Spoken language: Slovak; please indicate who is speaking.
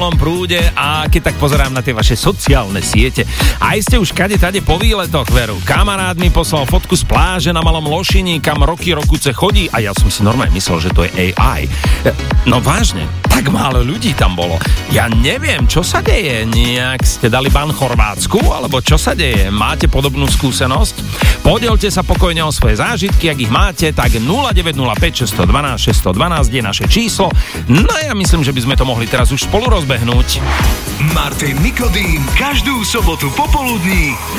Speaker 1: plnom prúde a keď tak pozerám na tie vaše sociálne siete. Aj ste už kade-tade po výletoch, veru. Kamarát mi poslal fotku z pláže na Malom Lošini, kam roky rokuce chodí a ja som si normálne myslel, že to je AI. No vážne, tak málo ľudí tam bolo. Ja neviem, čo sa deje. Nejak ste dali ban Chorvátsku, alebo čo sa deje? Máte podobnú skúsenosť? Podielte sa pokojne o svoje zážitky, ak ich máte, tak 0905 612 612 je naše číslo. No ja myslím, že by sme to mohli teraz už spolu rozbehnúť.
Speaker 2: Martin Nikodým každú sobotu popoludní